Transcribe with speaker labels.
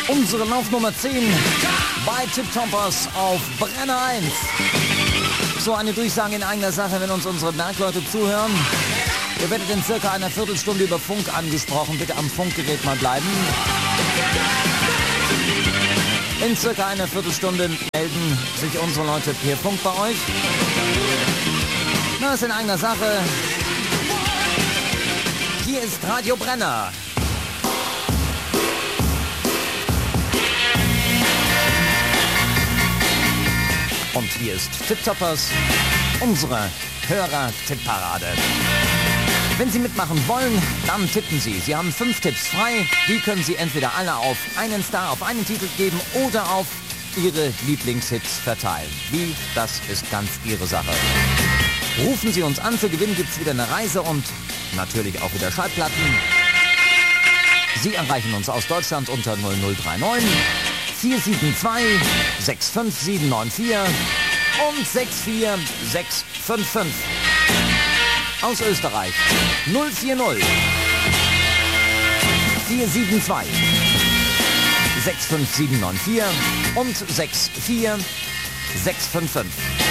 Speaker 1: Unsere Laufnummer 10 bei Tip-Toppers auf Brenner 1. So eine Durchsage in eigener Sache, wenn uns unsere Bergleute zuhören. Ihr werdet in circa einer Viertelstunde über Funk angesprochen. Bitte am Funkgerät mal bleiben. In circa einer Viertelstunde melden sich unsere Leute per Funk bei euch. Na, ist in eigener Sache. Hier ist Radio Brenner. Und hier ist Tip-Toppers, unsere Hörer-Tipp-Parade. Wenn Sie mitmachen wollen, dann tippen Sie. Sie haben 5 Tipps frei. Die können Sie entweder alle auf einen Star, auf einen Titel geben oder auf Ihre Lieblingshits verteilen. Wie, das ist ganz Ihre Sache. Rufen Sie uns an, für Gewinn gibt es wieder eine Reise und natürlich auch wieder Schallplatten. Sie erreichen uns aus Deutschland unter 0039 472 65794 und 64655. Aus Österreich 040 472 65794 und 64655.